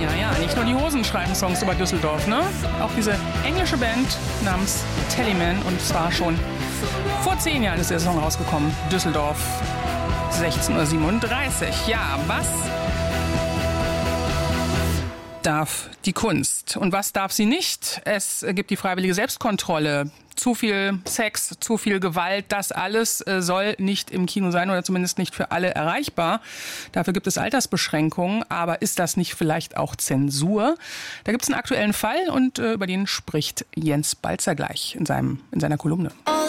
Ja, nicht nur die Hosen schreiben Songs über Düsseldorf, ne? Auch diese englische Band namens Tallyman, und zwar schon vor 10 Jahren ist der Song rausgekommen. Düsseldorf, 16:37 Uhr. Ja, was darf die Kunst und was darf sie nicht? Es gibt die freiwillige Selbstkontrolle. Zu viel Sex, zu viel Gewalt, das alles soll nicht im Kino sein oder zumindest nicht für alle erreichbar. Dafür gibt es Altersbeschränkungen, aber ist das nicht vielleicht auch Zensur? Da gibt es einen aktuellen Fall und über den spricht Jens Balzer gleich in seiner Kolumne.